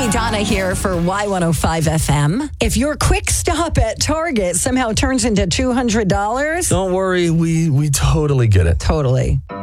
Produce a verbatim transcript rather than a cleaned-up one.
Donna here for Y one oh five F M. If your quick stop at Target somehow turns into two hundred dollars, Don't worry, we we totally get it. totally.